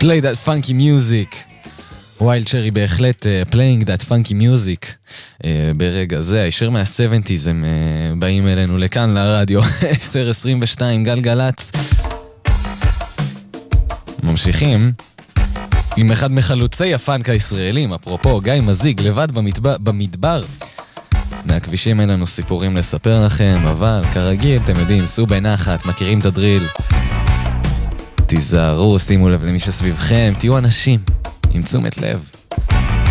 Play that funky music. ווילד שרי בהחלט playing that funky music. ברגע זה, הישר מה-70s הם באים אלינו לכאן לרדיו. 10:22 גלגלץ. ממשיכים עם אחד מחלוצי הפאנק הישראלים, אפרופו גיא מזיג, לבד במדבר. מהכבישים אין לנו סיפורים לספר לכם, אבל כרגיל אתם יודעים, סעו בנחת, מכירים את הדריל. תיזהרו, שימו לב למי שסביבכם, תהיו אנשים עם תשומת לב.